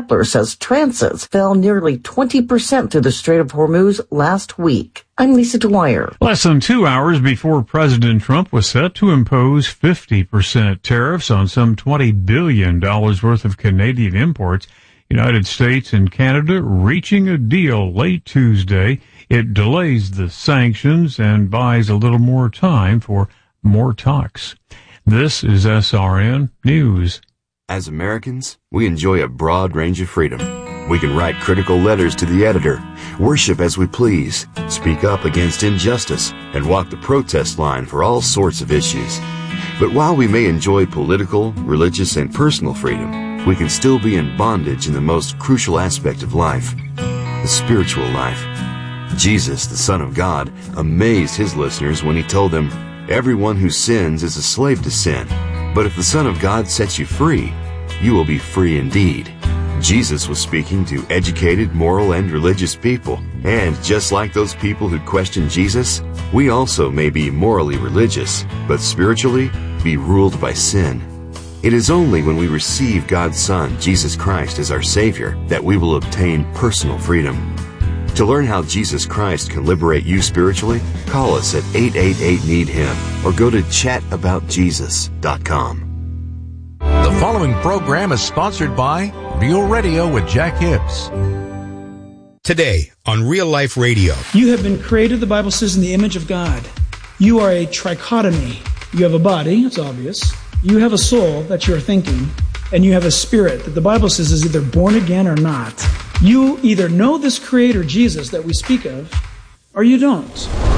Kepler says transits fell nearly 20% through the Strait of Hormuz last week. I'm Lisa Dwyer. Less than 2 hours before President Trump was set to impose 50% tariffs on some $20 billion worth of Canadian imports, United States and Canada reaching a deal late Tuesday. It delays the sanctions and buys a little more time for more talks. This is SRN News. As Americans, we enjoy a broad range of freedom. We can write critical letters to the editor, worship as we please, speak up against injustice, and walk the protest line for all sorts of issues. But while we may enjoy political, religious, and personal freedom, we can still be in bondage in the most crucial aspect of life, the spiritual life. Jesus, the Son of God, amazed his listeners when he told them, "Everyone who sins is a slave to sin. But if the Son of God sets you free, you will be free indeed." Jesus was speaking to educated, moral, and religious people. And just like those people who questioned Jesus, we also may be morally religious, but spiritually be ruled by sin. It is only when we receive God's Son, Jesus Christ, as our Savior, that we will obtain personal freedom. To learn how Jesus Christ can liberate you spiritually, call us at 888-NEED-HIM or go to chataboutjesus.com. The following program is sponsored by Real Radio with Jack Hibbs. Today on Real Life Radio. You have been created, the Bible says, in the image of God. You are a trichotomy. You have a body, it's obvious. You have a soul, that's your thinking. And you have a spirit that the Bible says is either born again or not. You either know this Creator, Jesus, that we speak of, or you don't.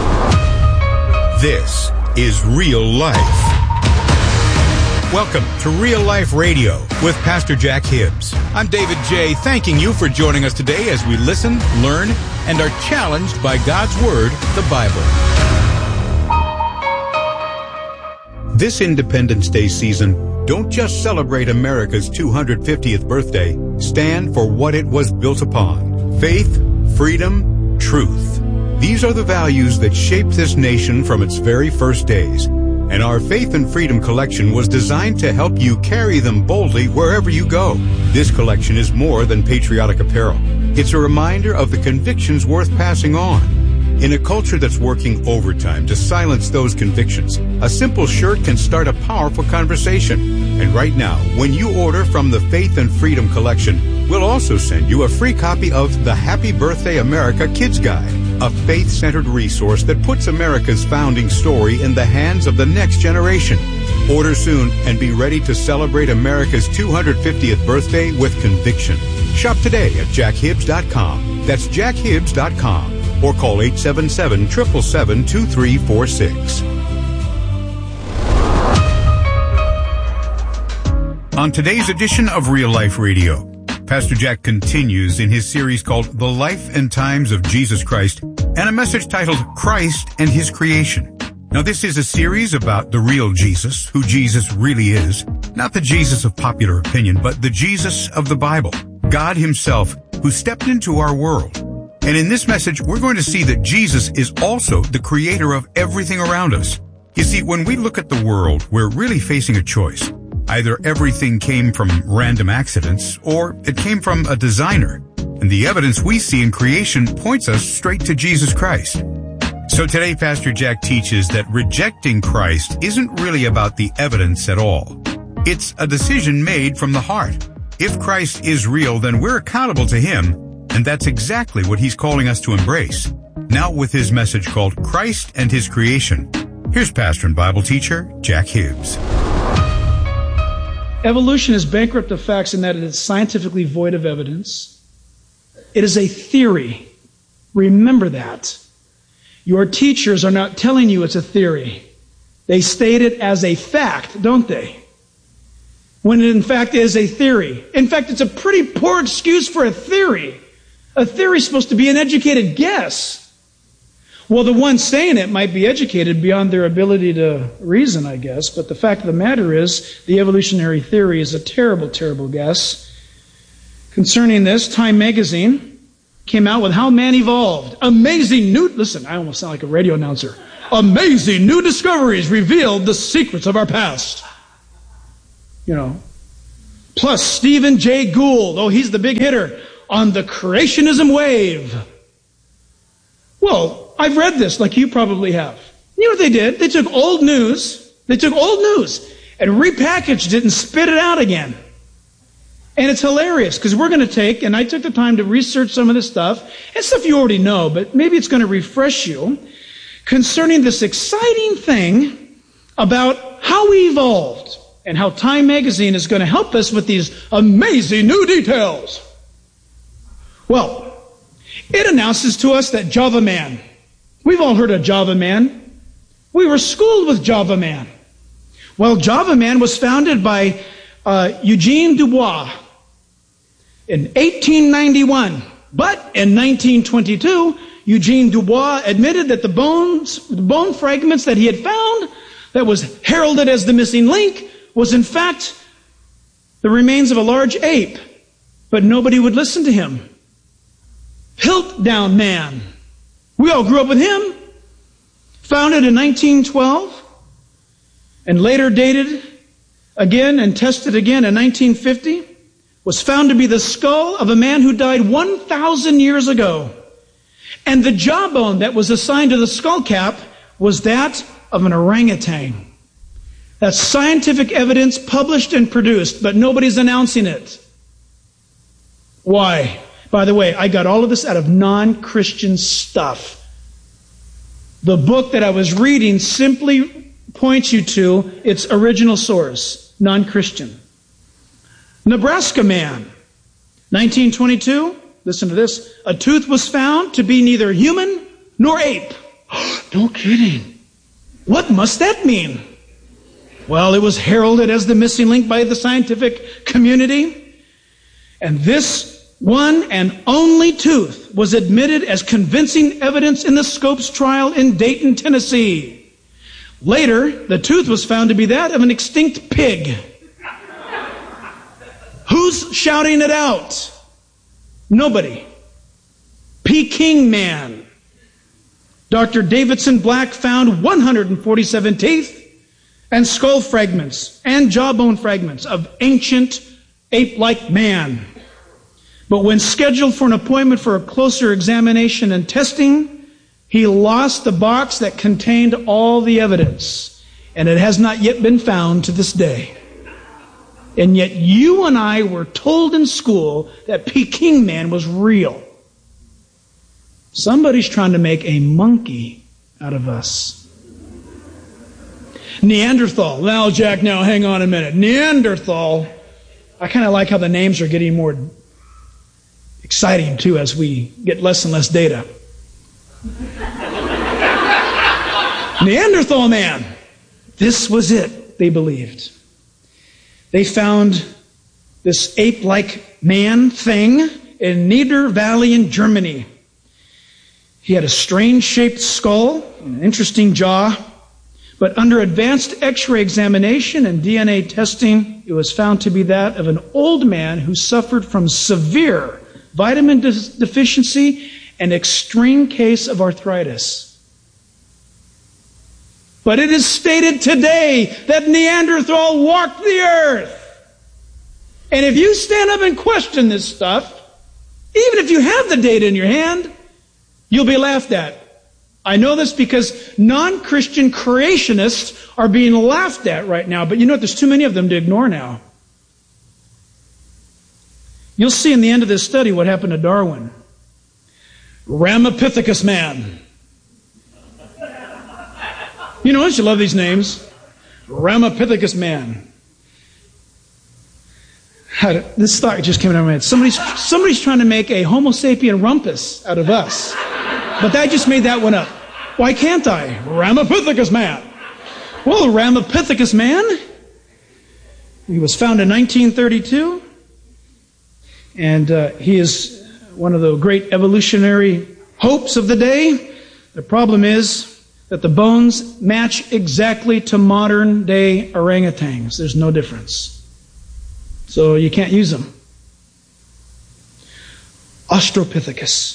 This is Real Life. Welcome to Real Life Radio with Pastor Jack Hibbs. I'm David J., thanking you for joining us today as we listen, learn, and are challenged by God's Word, the Bible. This Independence Day season, don't just celebrate America's 250th birthday. Stand for what it was built upon. Faith, freedom, truth. These are the values that shaped this nation from its very first days. And our Faith and Freedom collection was designed to help you carry them boldly wherever you go. This collection is more than patriotic apparel. It's a reminder of the convictions worth passing on. In a culture that's working overtime to silence those convictions, a simple shirt can start a powerful conversation. And right now, when you order from the Faith and Freedom collection, we'll also send you a free copy of the Happy Birthday America Kids Guide, a faith-centered resource that puts America's founding story in the hands of the next generation. Order soon and be ready to celebrate America's 250th birthday with conviction. Shop today at jackhibbs.com. That's jackhibbs.com. Or call 877-777-2346. On today's edition of Real Life Radio, Pastor Jack continues in his series called The Life and Times of Jesus Christ, and a message titled Christ and His Creation. Now, this is a series about the real Jesus, who Jesus really is, not the Jesus of popular opinion, but the Jesus of the Bible, God Himself, who stepped into our world. And in this message, we're going to see that Jesus is also the creator of everything around us. You see, when we look at the world, we're really facing a choice. Either everything came from random accidents, or it came from a designer. And the evidence we see in creation points us straight to Jesus Christ. So today, Pastor Jack teaches that rejecting Christ isn't really about the evidence at all. It's a decision made from the heart. If Christ is real, then we're accountable to Him. And that's exactly what He's calling us to embrace. Now with his message called Christ and His Creation, here's pastor and Bible teacher Jack Hibbs. Evolution is bankrupt of facts in that it is scientifically void of evidence. It is a theory. Remember that. Your teachers are not telling you it's a theory. They state it as a fact, don't they? When it in fact is a theory. In fact, it's a pretty poor excuse for a theory. A theory is supposed to be an educated guess. Well, the one saying it might be educated beyond their ability to reason, I guess. But the fact of the matter is, the evolutionary theory is a terrible, terrible guess. Concerning this, Time magazine came out with How Man Evolved. Amazing new... Listen, I almost sound like a radio announcer. Amazing new discoveries revealed the secrets of our past. You know, plus Stephen Jay Gould, oh, he's the big hitter, on the creationism wave. Well, I've read this like you probably have. You know what they did? They took old news and repackaged it and spit it out again. And it's hilarious because we're going to take, and I took the time to research some of this stuff, and stuff you already know, but maybe it's going to refresh you, concerning this exciting thing about how we evolved and how Time Magazine is going to help us with these amazing new details. Well, it announces to us that Java Man, we've all heard of Java Man. We were schooled with Java Man. Well, Java Man was founded by Eugene Dubois in 1891. But in 1922, Eugene Dubois admitted that the bone fragments that he had found that was heralded as the missing link was in fact the remains of a large ape. But nobody would listen to him. Piltdown Man. We all grew up with him. Founded in 1912 and later dated again and tested again in 1950, was found to be the skull of a man who died 1,000 years ago. And the jawbone that was assigned to the skull cap was that of an orangutan. That's scientific evidence published and produced, but nobody's announcing it. Why? By the way, I got all of this out of non-Christian stuff. The book that I was reading simply points you to its original source, non-Christian. Nebraska Man, 1922, listen to this, a tooth was found to be neither human nor ape. No kidding. What must that mean? Well, it was heralded as the missing link by the scientific community. And this one and only tooth was admitted as convincing evidence in the Scopes trial in Dayton, Tennessee. Later, the tooth was found to be that of an extinct pig. Who's shouting it out? Nobody. Peking Man. Dr. Davidson Black found 147 teeth and skull fragments and jawbone fragments of ancient ape-like man. But when scheduled for an appointment for a closer examination and testing, he lost the box that contained all the evidence. And it has not yet been found to this day. And yet you and I were told in school that Peking Man was real. Somebody's trying to make a monkey out of us. Neanderthal. Now, Jack, hang on a minute. Neanderthal. I kind of like how the names are getting more exciting, too, as we get less and less data. Neanderthal Man. This was it, they believed. They found this ape-like man thing in Niedervalley, Germany. He had a strange-shaped skull, an interesting jaw, but under advanced X-ray examination and DNA testing, it was found to be that of an old man who suffered from severe vitamin deficiency and extreme case of arthritis. But it is stated today that Neanderthal walked the earth. And if you stand up and question this stuff, even if you have the data in your hand, you'll be laughed at. I know this because non-Christian creationists are being laughed at right now. But you know what? There's too many of them to ignore now. You'll see in the end of this study what happened to Darwin. Ramapithecus Man. You know, don't you love these names? Ramapithecus Man. This thought just came into my head. Somebody's trying to make a Homo sapien rumpus out of us. But I just made that one up. Why can't I? Ramapithecus Man. Well, Ramapithecus Man, he was found in 1932. And he is one of the great evolutionary hopes of the day. The problem is that the bones match exactly to modern day orangutans. There's no difference. So you can't use them. Australopithecus.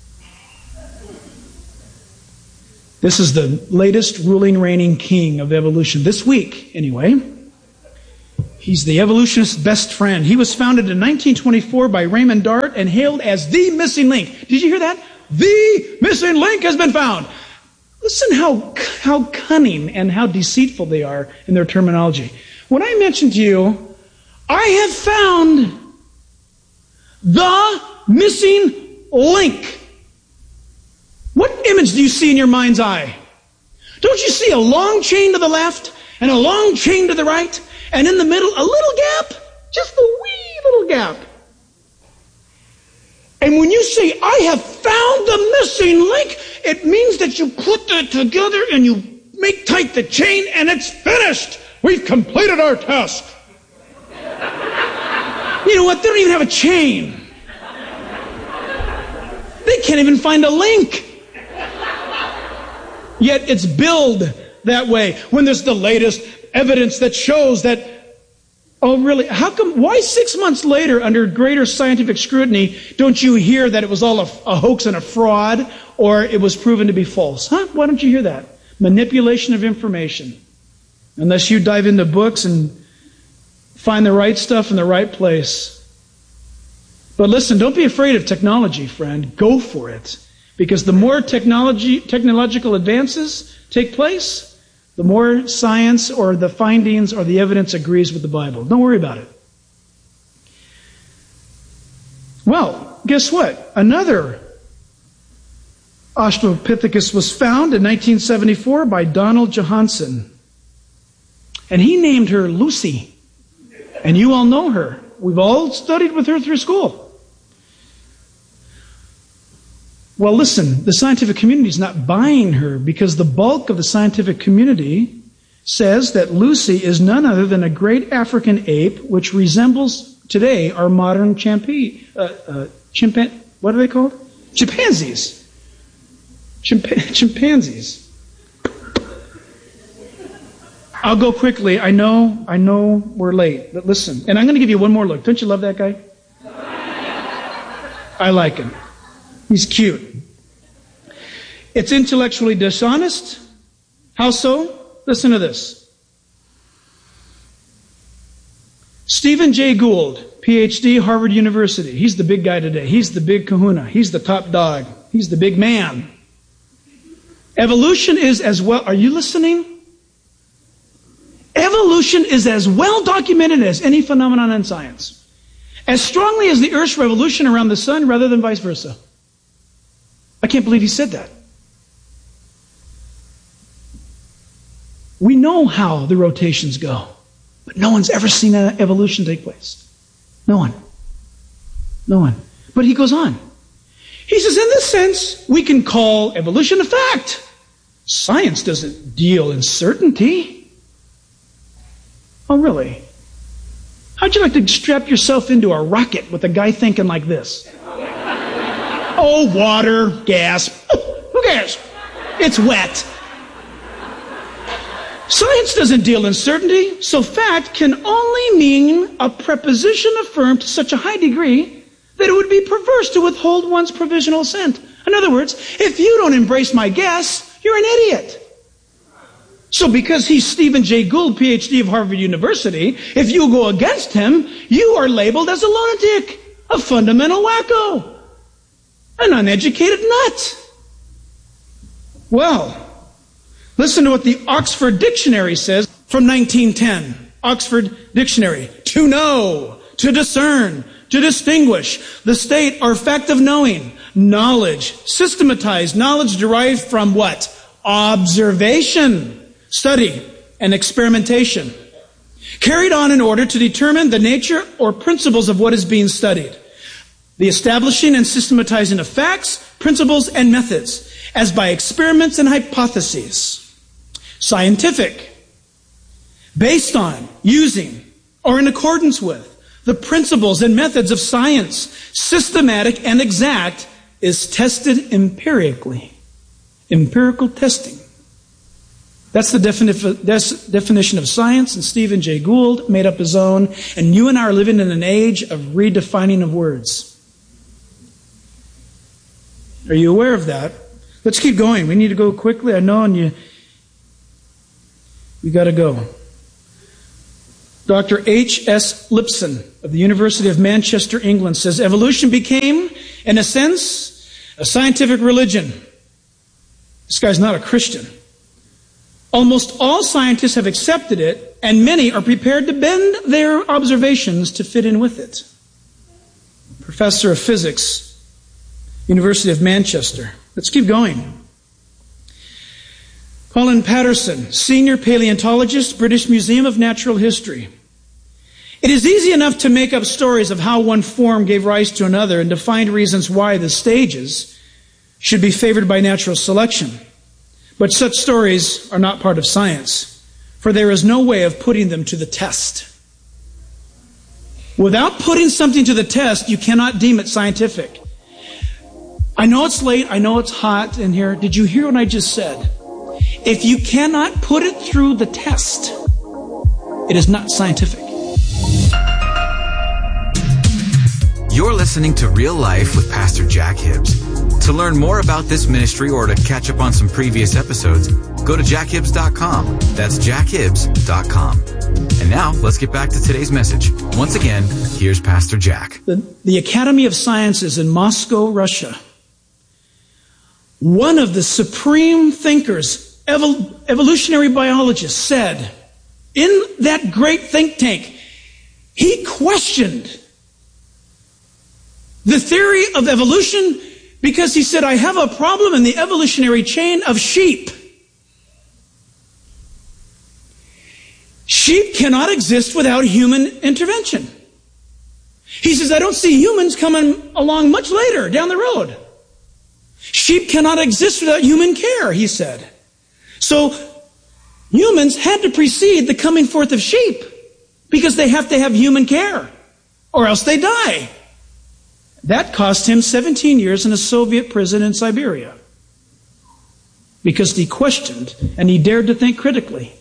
This is the latest ruling, reigning king of evolution. This week, anyway. He's the evolutionist's best friend. He was founded in 1924 by Raymond Dart and hailed as the missing link. Did you hear that? The missing link has been found. Listen how cunning and how deceitful they are in their terminology. When I mentioned to you, I have found the missing link. What image do you see in your mind's eye? Don't you see a long chain to the left and a long chain to the right? And in the middle, a little gap, just a wee little gap. And when you say, I have found the missing link, it means that you put that together and you make tight the chain and it's finished. We've completed our task. You know what? They don't even have a chain. They can't even find a link. Yet it's billed that way when there's the latest evidence that shows that, oh really, how come, why 6 months later under greater scientific scrutiny don't you hear that it was all a hoax and a fraud or it was proven to be false? Huh? Why don't you hear that? Manipulation of information. Unless you dive into books and find the right stuff in the right place. But listen, don't be afraid of technology, friend. Go for it. Because the more technological advances take place, the more science or the findings or the evidence agrees with the Bible. Don't worry about it. Well, guess what? Another Australopithecus was found in 1974 by Donald Johanson. And he named her Lucy. And you all know her. We've all studied with her through school. Well, listen, the scientific community is not buying her because the bulk of the scientific community says that Lucy is none other than a great African ape which resembles today our modern chimpanzees. What are they called? Chimpanzees. Chimpanzees. I'll go quickly. I know we're late, but listen. And I'm going to give you one more look. Don't you love that guy? I like him. He's cute. It's intellectually dishonest. How so? Listen to this. Stephen Jay Gould, PhD, Harvard University. He's the big guy today. He's the big kahuna. He's the top dog. He's the big man. Evolution is as well... Are you listening? Evolution is as well documented as any phenomenon in science. As strongly as the Earth's revolution around the sun rather than vice versa. I can't believe he said that. We know how the rotations go, but no one's ever seen an evolution take place. No one. No one. But he goes on. He says, in this sense, we can call evolution a fact. Science doesn't deal in certainty. Oh, really? How'd you like to strap yourself into a rocket with a guy thinking like this? Oh, water, gas. Who cares? It's wet. Science doesn't deal in certainty, so fact can only mean a preposition affirmed to such a high degree that it would be perverse to withhold one's provisional assent. In other words, if you don't embrace my guess, you're an idiot. So because he's Stephen Jay Gould, PhD of Harvard University, if you go against him, you are labeled as a lunatic, a fundamental wacko, an uneducated nut. Well, listen to what the Oxford Dictionary says from 1910. Oxford Dictionary. To know, to discern, to distinguish, the state or fact of knowing, knowledge, systematized knowledge derived from what? Observation, study, and experimentation. Carried on in order to determine the nature or principles of what is being studied. The establishing and systematizing of facts, principles, and methods, as by experiments and hypotheses. Scientific, based on, using, or in accordance with the principles and methods of science, systematic and exact, is tested empirically. Empirical testing. That's the definition of science, and Stephen Jay Gould made up his own, and you and I are living in an age of redefining of words. Are you aware of that? Let's keep going. We need to go quickly. I know, and we got to go. Dr. H.S. Lipson of the University of Manchester, England, says evolution became, in a sense, a scientific religion. This guy's not a Christian. Almost all scientists have accepted it, and many are prepared to bend their observations to fit in with it. Professor of Physics, University of Manchester. Let's keep going. Colin Patterson, Senior Paleontologist, British Museum of Natural History. It is easy enough to make up stories of how one form gave rise to another and to find reasons why the stages should be favored by natural selection. But such stories are not part of science, for there is no way of putting them to the test. Without putting something to the test, you cannot deem it scientific. I know it's late, I know it's hot in here. Did you hear what I just said? If you cannot put it through the test, it is not scientific. You're listening to Real Life with Pastor Jack Hibbs. To learn more about this ministry or to catch up on some previous episodes, go to jackhibbs.com. That's jackhibbs.com. And now, let's get back to today's message. Once again, here's Pastor Jack. The Academy of Sciences in Moscow, Russia. One of the supreme thinkers, evolutionary biologist, said in that great think tank, he questioned the theory of evolution because he said, I have a problem in the evolutionary chain of sheep. Sheep cannot exist without human intervention. He says, I don't see humans coming along much later down the road. Sheep cannot exist without human care, he said. So humans had to precede the coming forth of sheep because they have to have human care or else they die. That cost him 17 years in a Soviet prison in Siberia because he questioned and he dared to think critically.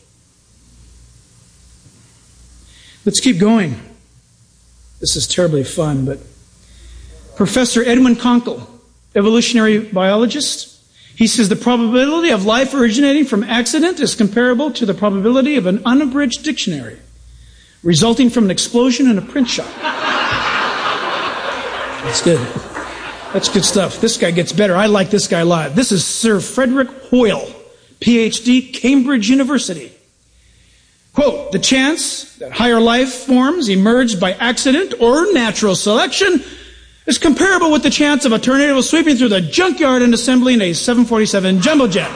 Let's keep going. This is terribly fun, but Professor Edwin Konkel, evolutionary biologist, he says the probability of life originating from accident is comparable to the probability of an unabridged dictionary resulting from an explosion in a print shop. That's good. That's good stuff. This guy gets better. I like this guy a lot. This is Sir Frederick Hoyle, PhD, Cambridge University. Quote, the chance that higher life forms emerged by accident or natural selection is comparable with the chance of a tornado sweeping through the junkyard and assembling a 747 jumbo jet.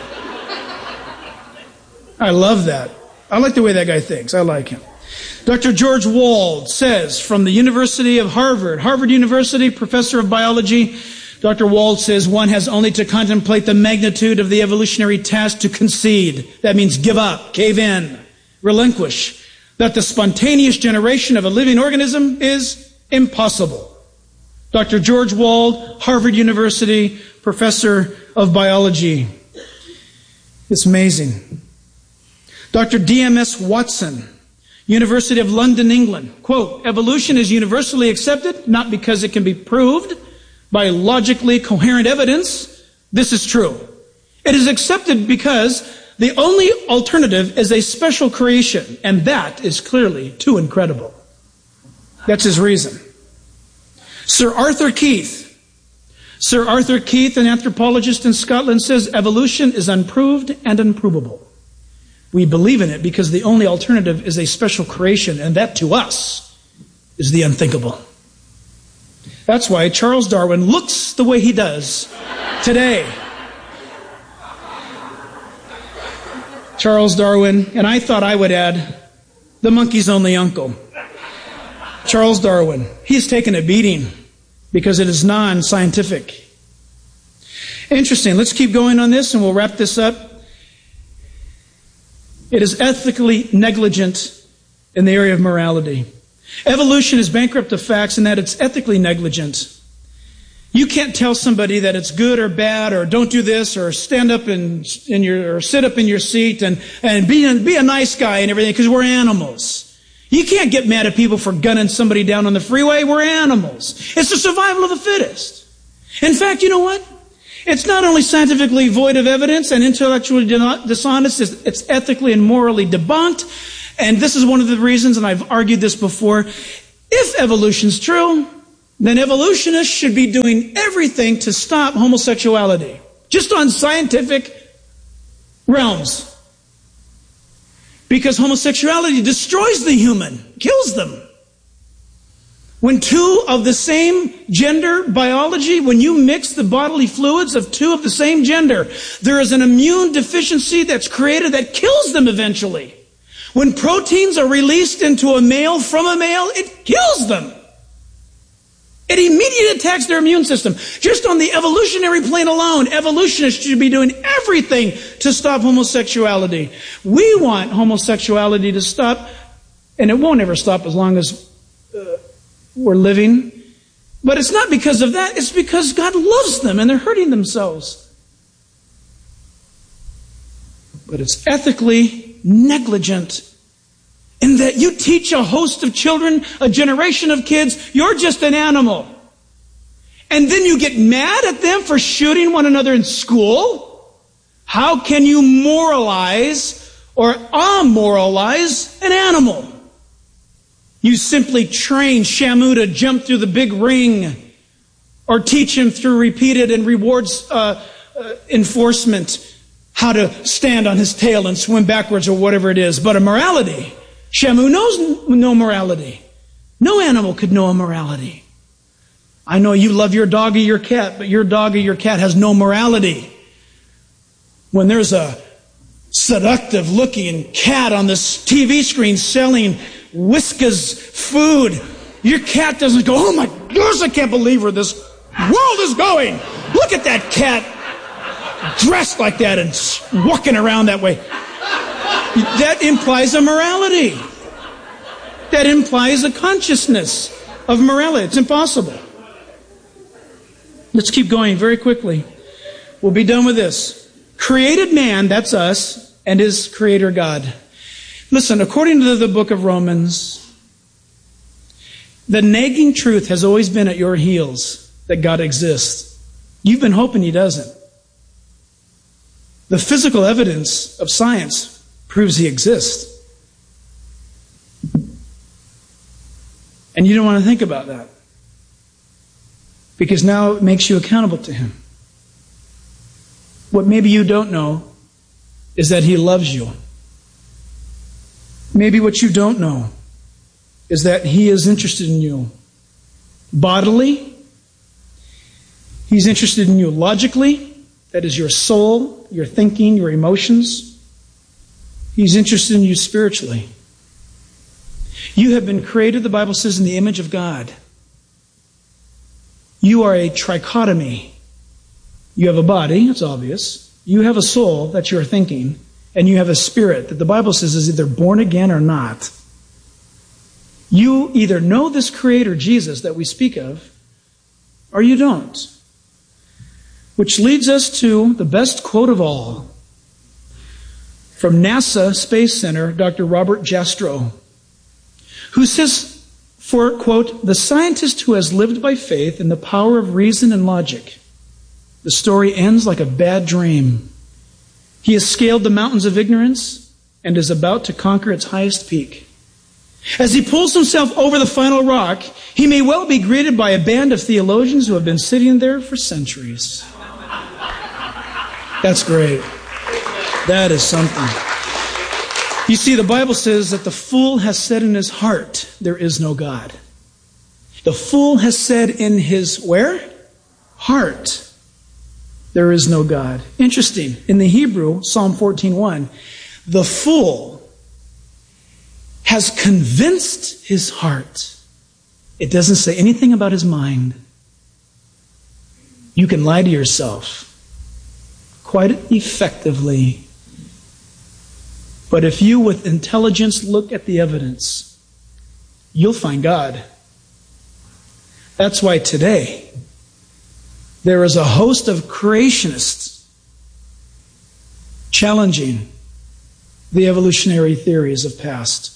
I love that. I like the way that guy thinks. I like him. Dr. George Wald says from the University of Harvard University, professor of biology, Dr. Wald says one has only to contemplate the magnitude of the evolutionary task to concede. That means give up, cave in, relinquish, that the spontaneous generation of a living organism is impossible. Dr. George Wald, Harvard University, professor of biology. It's amazing. Dr. D.M.S. Watson, University of London, England. Quote, evolution is universally accepted, not because it can be proved by logically coherent evidence. This is true. It is accepted because the only alternative is a special creation, and that is clearly too incredible. That's his reason. Sir Arthur Keith, an anthropologist in Scotland, says evolution is unproved and unprovable. We believe in it because the only alternative is a special creation, and that to us is the unthinkable. That's why Charles Darwin looks the way he does today. Charles Darwin, and I thought I would add, the monkey's only uncle. Charles Darwin, he's taken a beating because it is non-scientific. Interesting. Let's keep going on this and we'll wrap this up. It is ethically negligent in the area of morality. Evolution is bankrupt of facts in that it's ethically negligent. You can't tell somebody that it's good or bad or don't do this or stand up or sit up in your seat and be a nice guy and everything because we're animals. You can't get mad at people for gunning somebody down on the freeway. We're animals. It's the survival of the fittest. In fact, you know what? It's not only scientifically void of evidence and intellectually dishonest, it's ethically and morally debunked. And this is one of the reasons, and I've argued this before, if evolution's true, then evolutionists should be doing everything to stop homosexuality, just on scientific realms. Because homosexuality destroys the human, kills them. When two of the same gender biology, when you mix the bodily fluids of two of the same gender, there is an immune deficiency that's created that kills them eventually. When proteins are released into a male from a male, it kills them. It immediately attacks their immune system. Just on the evolutionary plane alone, evolutionists should be doing everything to stop homosexuality. We want homosexuality to stop, and it won't ever stop as long as we're living. But it's not because of that. It's because God loves them and they're hurting themselves. But it's ethically negligent in that you teach a host of children, a generation of kids, you're just an animal. And then you get mad at them for shooting one another in school? How can you moralize or amoralize an animal? You simply train Shamu to jump through the big ring, or teach him through repeated and rewards enforcement how to stand on his tail and swim backwards or whatever it is. But a morality, Shamu knows no morality. No animal could know a morality. I know you love your dog or your cat, but your dog or your cat has no morality. When there's a seductive looking cat on this TV screen selling Whiskas food, your cat doesn't go, oh my gosh, I can't believe where this world is going. Look at that cat dressed like that and walking around that way. That implies a morality. That implies a consciousness of morality. It's impossible. Let's keep going very quickly. We'll be done with this. Created man, that's us, and his creator God. Listen, according to the book of Romans, the nagging truth has always been at your heels that God exists. You've been hoping he doesn't. The physical evidence of science proves he exists. And you don't want to think about that. Because now it makes you accountable to him. What maybe you don't know is that he loves you. Maybe what you don't know is that he is interested in you bodily. He's interested in you logically. That is your soul, your thinking, your emotions. He's interested in you spiritually. You have been created, the Bible says, in the image of God. You are a trichotomy. You have a body, it's obvious. You have a soul, that's your thinking. And you have a spirit that the Bible says is either born again or not. You either know this Creator, Jesus, that we speak of, or you don't. Which leads us to the best quote of all. From NASA Space Center, Dr. Robert Jastrow, who says, for, quote, the scientist who has lived by faith in the power of reason and logic, the story ends like a bad dream. He has scaled the mountains of ignorance and is about to conquer its highest peak. As he pulls himself over the final rock, he may well be greeted by a band of theologians who have been sitting there for centuries. That's great. That is something. You see, the Bible says that the fool has said in his heart, there is no God. The fool has said in his, where? Heart. There is no God. Interesting. In the Hebrew, Psalm 14:1, the fool has convinced his heart. It doesn't say anything about his mind. You can lie to yourself quite effectively. But if you with intelligence look at the evidence, you'll find God. That's why today there is a host of creationists challenging the evolutionary theories of past.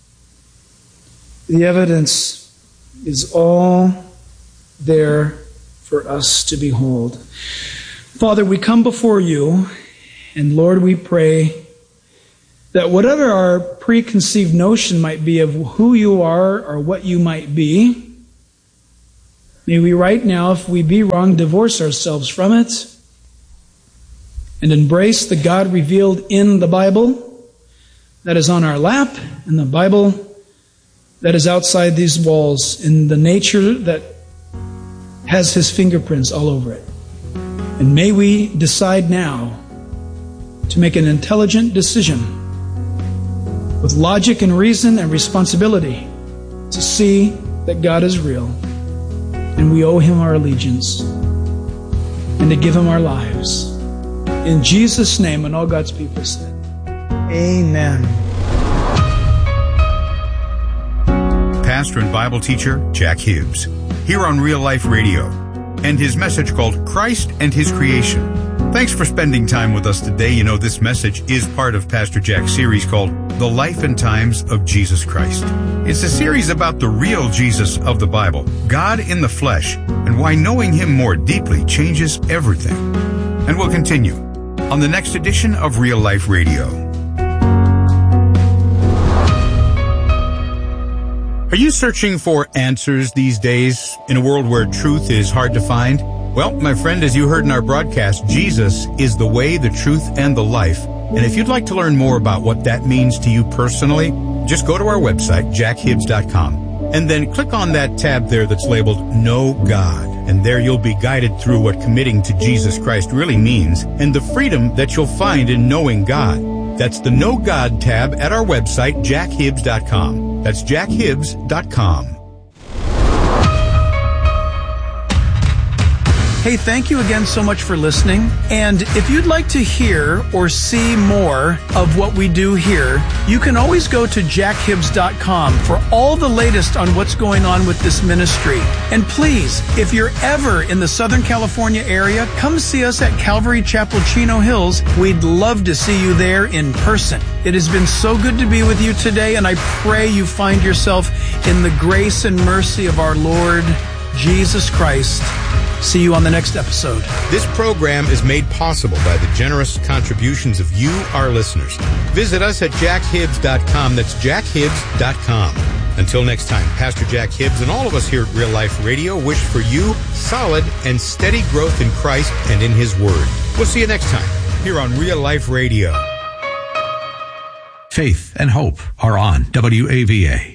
The evidence is all there for us to behold. Father, we come before you, and Lord, we pray that whatever our preconceived notion might be of who you are or what you might be, may we right now, if we be wrong, divorce ourselves from it and embrace the God revealed in the Bible that is on our lap, and the Bible that is outside these walls, in the nature that has His fingerprints all over it. And may we decide now to make an intelligent decision with logic and reason and responsibility to see that God is real and we owe Him our allegiance and to give Him our lives. In Jesus' name, and all God's people said, amen. Pastor and Bible teacher Jack Hibbs, here on Real Life Radio, and his message called Christ and His Creation. Thanks for spending time with us today. You know, this message is part of Pastor Jack's series called The Life and Times of Jesus Christ. It's a series about the real Jesus of the Bible, God in the flesh, and why knowing Him more deeply changes everything. And we'll continue on the next edition of Real Life Radio. Are you searching for answers these days in a world where truth is hard to find? Well, my friend, as you heard in our broadcast, Jesus is the way, the truth, and the life. And if you'd like to learn more about what that means to you personally, just go to our website, jackhibbs.com, and then click on that tab there that's labeled Know God. And there you'll be guided through what committing to Jesus Christ really means and the freedom that you'll find in knowing God. That's the Know God tab at our website, jackhibbs.com. That's jackhibbs.com. Hey, thank you again so much for listening. And if you'd like to hear or see more of what we do here, you can always go to jackhibbs.com for all the latest on what's going on with this ministry. And please, if you're ever in the Southern California area, come see us at Calvary Chapel, Chino Hills. We'd love to see you there in person. It has been so good to be with you today, and I pray you find yourself in the grace and mercy of our Lord Jesus Christ. See you on the next episode. This program is made possible by the generous contributions of you, our listeners. Visit us at jackhibbs.com. That's jackhibbs.com. Until next time, Pastor Jack Hibbs and all of us here at Real Life Radio wish for you solid and steady growth in Christ and in His Word. We'll see you next time here on Real Life Radio. Faith and hope are on WAVA.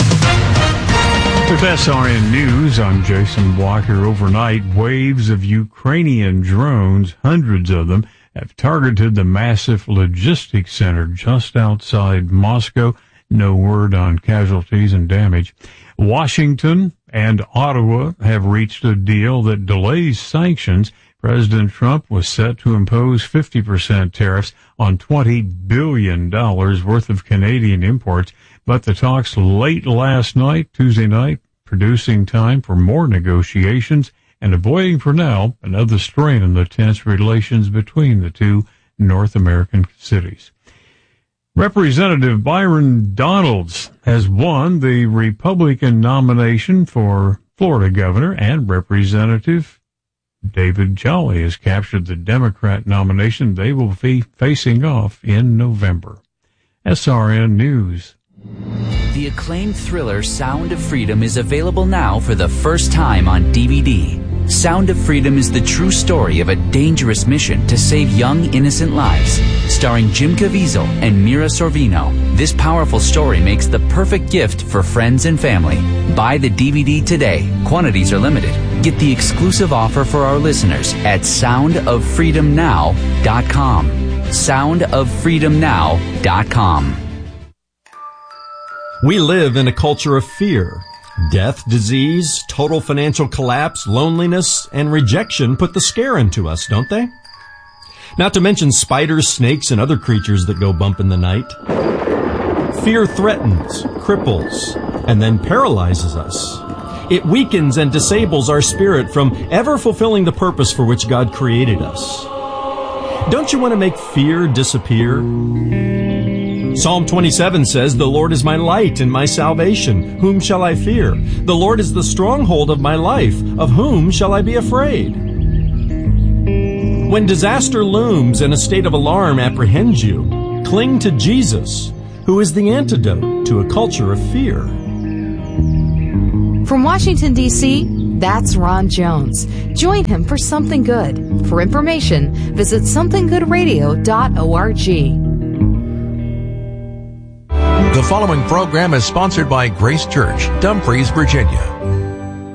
With SRN News, I'm Jason Walker. Overnight, waves of Ukrainian drones, hundreds of them, have targeted the massive logistics center just outside Moscow. No word on casualties and damage. Washington and Ottawa have reached a deal that delays sanctions. President Trump was set to impose 50% tariffs on $20 billion worth of Canadian imports. But the talks late last night, Tuesday night, producing time for more negotiations and avoiding for now another strain in the tense relations between the two North American cities. Representative Byron Donalds has won the Republican nomination for Florida governor, and Representative David Jolly has captured the Democrat nomination. They will be facing off in November. SRN News. The acclaimed thriller Sound of Freedom is available now for the first time on DVD. Sound of Freedom is the true story of a dangerous mission to save young, innocent lives. Starring Jim Caviezel and Mira Sorvino, this powerful story makes the perfect gift for friends and family. Buy the DVD today. Quantities are limited. Get the exclusive offer for our listeners at soundoffreedomnow.com. soundoffreedomnow.com. We live in a culture of fear. Death, disease, total financial collapse, loneliness, and rejection put the scare into us, don't they? Not to mention spiders, snakes, and other creatures that go bump in the night. Fear threatens, cripples, and then paralyzes us. It weakens and disables our spirit from ever fulfilling the purpose for which God created us. Don't you want to make fear disappear? Psalm 27 says, "The Lord is my light and my salvation. Whom shall I fear? The Lord is the stronghold of my life. Of whom shall I be afraid?" When disaster looms and a state of alarm apprehends you, Cling to Jesus, who is the antidote to a culture of fear. From Washington, D.C., that's Ron Jones. Join him for Something Good. For information, visit somethinggoodradio.org. The following program is sponsored by Grace Church, Dumfries, Virginia.